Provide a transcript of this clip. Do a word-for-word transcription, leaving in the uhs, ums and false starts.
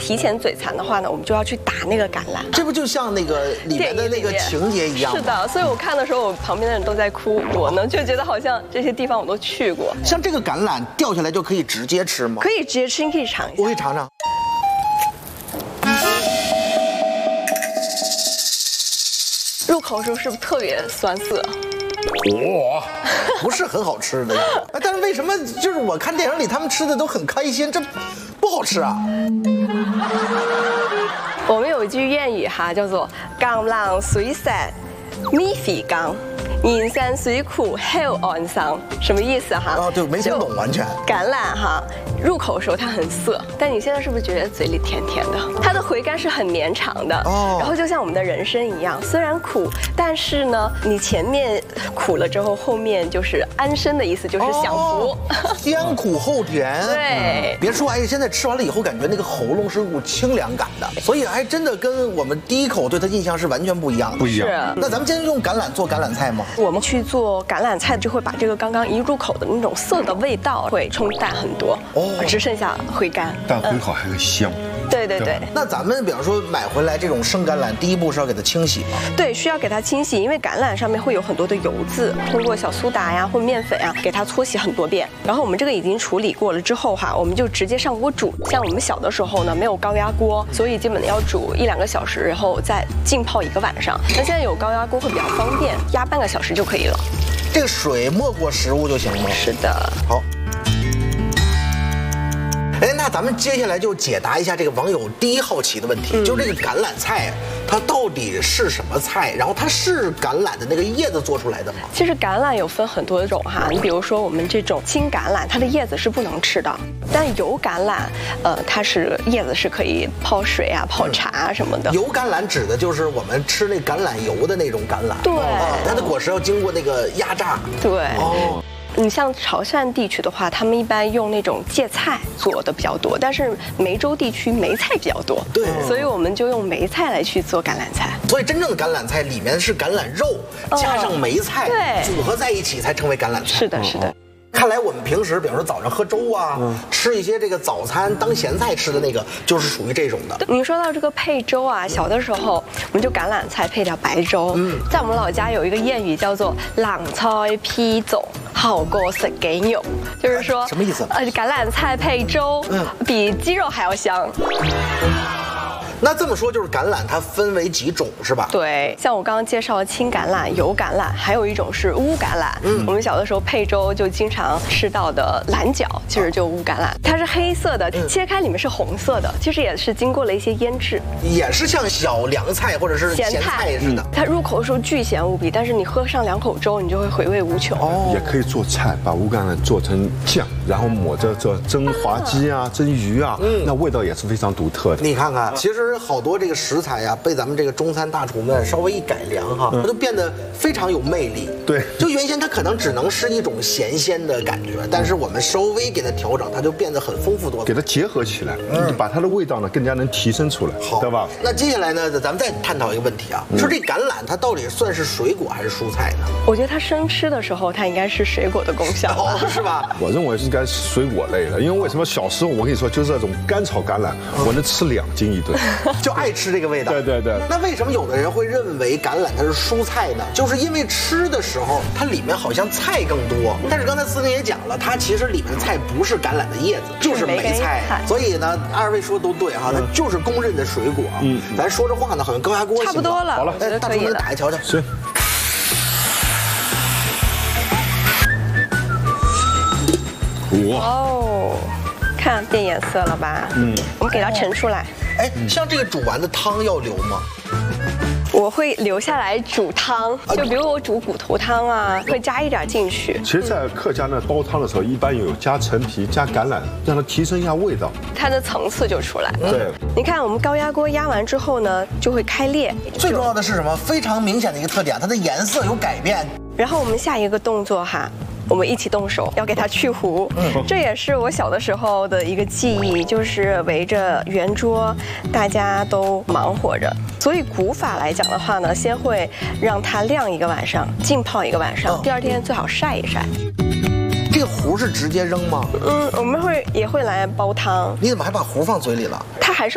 提前嘴馋的话呢，我们就要去打那个橄榄。 这不就像那个里面的那个情节一样？ 是的，所以我看的时候，我旁边的人都在哭，我呢就觉得好像这些地方我都去过。 像这个橄榄掉下来就可以直接吃吗？ 可以直接吃，你可以尝一下。 我可以尝尝。 入口的时候是不是特别酸涩？ 哇，不是很好吃的呀。但是为什么就是我看电影里他们吃的都很开心，这不好吃啊？ 我们有一句谚语哈，叫做“橄榄虽涩，米肥甘”。人生虽苦后岸上，什么意思哈？ 哦，对，没听懂完全。 橄榄哈，入口的时候它很涩，但你现在是不是觉得嘴里甜甜的？它的回甘是很绵长的。哦。然后就像我们的人生一样，虽然苦，但是呢，你前面苦了之后，后面就是安身的意思，就是享福。 哦、先苦后甜。 对。 别说，哎，现在吃完了以后，感觉那个喉咙是有股清凉感的，所以还真的跟我们第一口对它印象是完全不一样的。 不一样。 是。 那咱们今天用橄榄做橄榄菜吗？ 我们去做橄榄菜，就会把这个刚刚一入口的那种涩的味道会冲淡很多，哦，只剩下回甘。 但回口还会香。 对对对。 那咱们比方说买回来这种生橄榄，第一步是要给它清洗吗？ 对，需要给它清洗，因为橄榄上面会有很多的油渍，通过小苏打呀或面粉啊，给它搓洗很多遍。然后我们这个已经处理过了之后哈，我们就直接上锅煮。像我们小的时候呢，没有高压锅，所以基本要煮一两个小时，然后再浸泡一个晚上。那现在有高压锅会比较方便，压半个小时就可以了。 这个水没过食物就行吗？ 是的。 好。哎，那咱们接下来就解答一下这个网友第一好奇的问题，嗯、就是这个橄榄菜，它到底是什么菜？然后它是橄榄的那个叶子做出来的吗？ 其实橄榄有分很多种哈，你比如说我们这种青橄榄，它的叶子是不能吃的，但油橄榄，呃，它是叶子是可以泡水啊、泡茶啊什么的。 油橄榄指的就是我们吃那橄榄油的那种橄榄， 对， 啊，它的果实要经过那个压榨。 对。 哦。 你像潮汕地区的话，他们一般用那种芥菜做的比较多，但是梅州地区梅菜比较多， 对， 所以我们就用梅菜来去做橄榄菜。 所以真正的橄榄菜里面是橄榄肉加上梅菜， 对， 组合在一起才成为橄榄菜。 是的，是的。 看来我们平时，比方说早上喝粥啊，嗯、吃一些这个早餐当咸菜吃的那个，就是属于这种的。 你说到这个配粥啊，小的时候我们就橄榄菜配点白粥。嗯，在我们老家有一个谚语叫做“冷菜配粽，好过食鸡肉”，就是说、 哎、什么意思？ 呃，橄榄菜配粥，嗯，比鸡肉还要香。 那这么说就是橄榄它分为几种是吧？ 对，像我刚刚介绍的青橄榄、油橄榄，还有一种是乌橄榄。嗯，我们小的时候配粥就经常吃到的蓝角，其实就乌橄榄，它是黑色的，嗯、切开里面是红色的，其实也是经过了一些腌制， 也是像小凉菜或者是咸菜似的。 它入口的时候巨咸无比，但是你喝上两口粥，你就会回味无穷。 哦，也可以做菜，把乌橄榄做成酱，然后抹着这蒸滑鸡啊、蒸鱼啊，嗯，那味道也是非常独特的。 你看看，其实好多这个食材呀、啊，被咱们这个中餐大厨们稍微一改良哈，它就变得非常有魅力。 对， 就原先它可能只能是一种咸鲜的感觉，但是我们稍微给它调整，它就变得很丰富多彩。 给它结合起来，嗯，把它的味道呢更加能提升出来， 好， 对吧？ 那接下来呢，咱们再探讨一个问题啊，嗯、说这橄榄它到底算是水果还是蔬菜呢？ 我觉得它生吃的时候，它应该是水果的功效， 哦，是吧？ 我认为是应该是水果类的，因为为什么小时候我跟你说，就是那种干炒橄榄，嗯、我能吃两斤一顿， 就爱吃这个味道。 对对对。 那为什么有的人会认为橄榄它是蔬菜呢？就是因为吃的时候它里面好像菜更多，但是刚才思明也讲了，它其实里面菜不是橄榄的叶子，就是梅菜。所以呢，二位说的都对哈，它就是公认的水果。嗯，咱说这话呢，好像高压锅差不多了。 好了， 哎，大厨们打开瞧瞧。 行。 哇哦，看变颜色了吧？嗯，我们给它盛出来。 哎，像这个煮完的汤要留吗？ 我会留下来煮汤，就比如我煮骨头汤啊，会加一点进去。 其实，在客家呢煲汤的时候，一般有加陈皮、加橄榄，让它提升一下味道， 它的层次就出来。 对， 你看我们高压锅压完之后呢，就会开裂。 最重要的是什么？非常明显的一个特点，它的颜色有改变。 然后我们下一个动作哈。我们一起动手，要给它去核。嗯，这也是我小的时候的一个记忆，就是围着圆桌，大家都忙活着。所以古法来讲的话呢，先会让它晾一个晚上，浸泡一个晚上，第二天最好晒一晒。 这个核是直接扔吗？ 嗯，我们会也会来煲汤。 你怎么还把核放嘴里了？ 它还是